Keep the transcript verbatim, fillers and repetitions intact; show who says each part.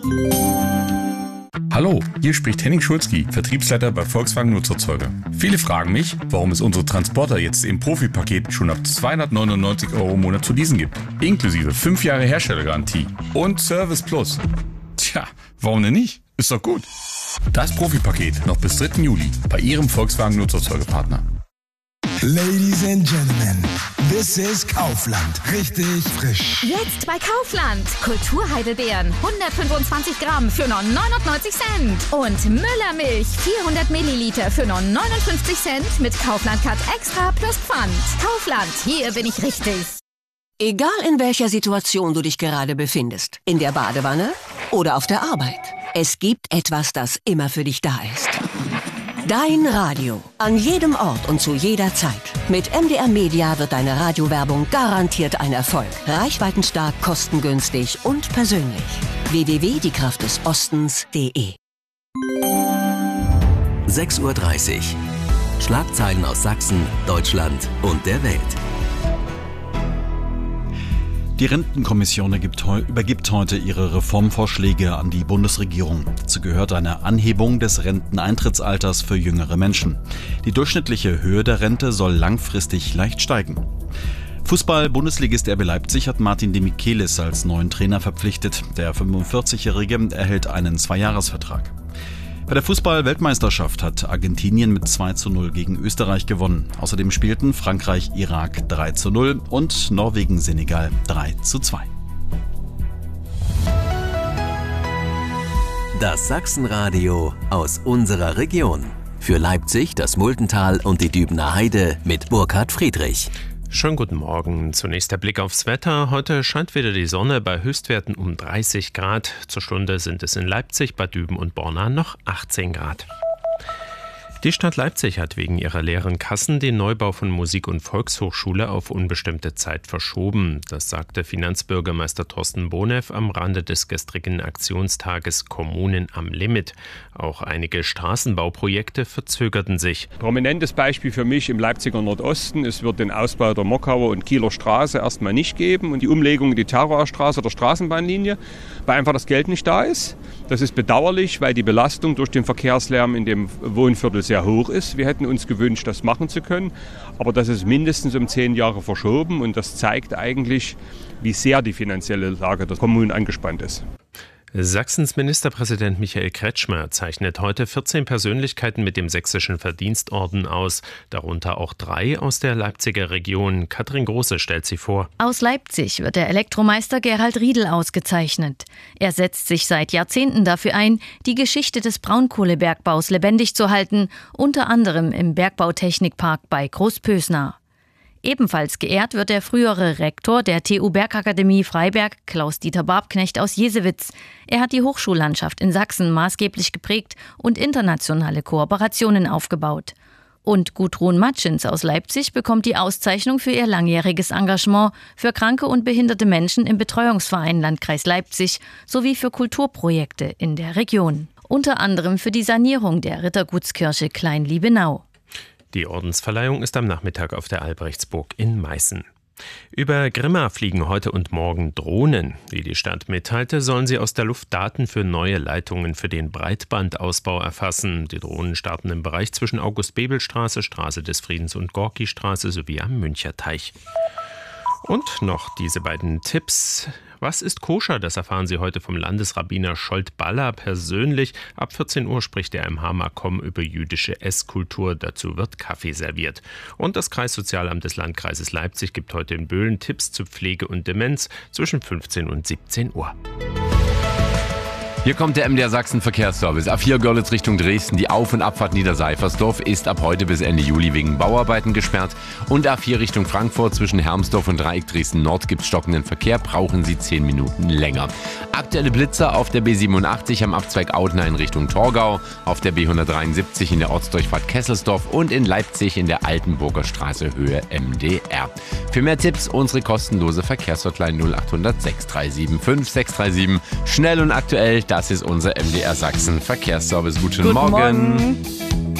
Speaker 1: Hallo, hier spricht Henning Schulzki, Vertriebsleiter bei Volkswagen Nutzerzeuger. Viele fragen mich, warum es unsere Transporter jetzt im Profi-Paket schon ab zweihundertneunundneunzig Euro im Monat zu leasen gibt. Inklusive fünf Jahre Herstellergarantie und Service Plus. Tja, warum denn nicht? Ist doch gut. Das Profi-Paket noch bis dritten Juli bei Ihrem Volkswagen Nutzerzeugerpartner.
Speaker 2: Ladies and Gentlemen, this is Kaufland. Richtig frisch.
Speaker 3: Jetzt bei Kaufland. Kulturheidelbeeren, hundertfünfundzwanzig Gramm für nur neunundneunzig Cent. Und Müllermilch, vierhundert Milliliter für nur neunundfünfzig Cent mit Kaufland Cut Extra plus Pfand. Kaufland, hier bin ich richtig.
Speaker 4: Egal in welcher Situation du dich gerade befindest, in der Badewanne oder auf der Arbeit, es gibt etwas, das immer für dich da ist. Dein Radio. An jedem Ort und zu jeder Zeit. Mit M D R Media wird deine Radiowerbung garantiert ein Erfolg. Reichweitenstark, kostengünstig und persönlich. w w w punkt die kraft des ostens punkt de
Speaker 5: sechs Uhr dreißig. Schlagzeilen aus Sachsen, Deutschland und der Welt.
Speaker 6: Die Rentenkommission übergibt heute ihre Reformvorschläge an die Bundesregierung. Dazu gehört eine Anhebung des Renteneintrittsalters für jüngere Menschen. Die durchschnittliche Höhe der Rente soll langfristig leicht steigen. Fußball-Bundesligist R B Leipzig hat Martin de Michelis als neuen Trainer verpflichtet. Der fünfundvierzigjährige erhält einen Zweijahresvertrag. Bei der Fußball-Weltmeisterschaft hat Argentinien mit zwei zu null gegen Österreich gewonnen. Außerdem spielten Frankreich-Irak drei zu null und Norwegen-Senegal drei zu zwei.
Speaker 5: Das Sachsenradio aus unserer Region. Für Leipzig, das Multental und die Dübener Heide mit Burkhard Friedrich.
Speaker 7: Schönen guten Morgen. Zunächst der Blick aufs Wetter. Heute scheint wieder die Sonne bei Höchstwerten um dreißig Grad. Zur Stunde sind es in Leipzig, Bad Düben und Borna noch achtzehn Grad. Die Stadt Leipzig hat wegen ihrer leeren Kassen den Neubau von Musik- und Volkshochschule auf unbestimmte Zeit verschoben. Das sagte Finanzbürgermeister Thorsten Bonev am Rande des gestrigen Aktionstages Kommunen am Limit. Auch einige Straßenbauprojekte verzögerten sich.
Speaker 8: Prominentes Beispiel für mich im Leipziger Nordosten. Es wird den Ausbau der Mockauer und Kieler Straße erstmal nicht geben und die Umlegung in die Terrorer Straße der Straßenbahnlinie, weil einfach das Geld nicht da ist. Das ist bedauerlich, weil die Belastung durch den Verkehrslärm in dem Wohnviertel sehr hoch ist. Wir hätten uns gewünscht, das machen zu können, aber das ist mindestens um zehn Jahre verschoben und das zeigt eigentlich, wie sehr die finanzielle Lage der Kommunen angespannt ist.
Speaker 7: Sachsens Ministerpräsident Michael Kretschmer zeichnet heute vierzehn Persönlichkeiten mit dem Sächsischen Verdienstorden aus, darunter auch drei aus der Leipziger Region. Katrin Große stellt sie vor.
Speaker 9: Aus Leipzig wird der Elektromeister Gerald Riedel ausgezeichnet. Er setzt sich seit Jahrzehnten dafür ein, die Geschichte des Braunkohlebergbaus lebendig zu halten, unter anderem im Bergbautechnikpark bei Großpösnar. Ebenfalls geehrt wird der frühere Rektor der T U Bergakademie Freiberg, Klaus-Dieter Barbknecht aus Jesewitz. Er hat die Hochschullandschaft in Sachsen maßgeblich geprägt und internationale Kooperationen aufgebaut. Und Gudrun Matschins aus Leipzig bekommt die Auszeichnung für ihr langjähriges Engagement für kranke und behinderte Menschen im Betreuungsverein Landkreis Leipzig sowie für Kulturprojekte in der Region. Unter anderem für die Sanierung der Rittergutskirche Klein-Liebenau.
Speaker 7: Die Ordensverleihung ist am Nachmittag auf der Albrechtsburg in Meißen. Über Grimma fliegen heute und morgen Drohnen. Wie die Stadt mitteilte, sollen sie aus der Luft Daten für neue Leitungen für den Breitbandausbau erfassen. Die Drohnen starten im Bereich zwischen August-Bebel-Straße, Straße des Friedens und Gorki-Straße sowie am Müncherteich. Und noch diese beiden Tipps. Was ist koscher? Das erfahren Sie heute vom Landesrabbiner Scholt-Baller persönlich. Ab vierzehn Uhr spricht er im Hamakom über jüdische Esskultur. Dazu wird Kaffee serviert. Und das Kreissozialamt des Landkreises Leipzig gibt heute in Böhlen Tipps zu Pflege und Demenz zwischen fünfzehn und siebzehn Uhr.
Speaker 10: Hier kommt der M D R Sachsen Verkehrsservice. A vier Görlitz Richtung Dresden. Die Auf- und Abfahrt Niederseifersdorf ist ab heute bis Ende Juli wegen Bauarbeiten gesperrt. Und A vier Richtung Frankfurt zwischen Hermsdorf und Dreieck Dresden Nord gibt stockenden Verkehr. Brauchen Sie zehn Minuten länger. Aktuelle Blitzer auf der B siebenundachtzig am Abzweig Audenhain Richtung Torgau, auf der B hundertdreiundsiebzig in der Ortsdurchfahrt Kesselsdorf und in Leipzig in der Altenburger Straße Höhe M D R. Für mehr Tipps unsere kostenlose Verkehrshotline null acht null null sechs drei sieben fünf sechs drei sieben. Schnell und aktuell. Das ist unser M D R Sachsen Verkehrsservice. Guten, Guten Morgen. Morgen.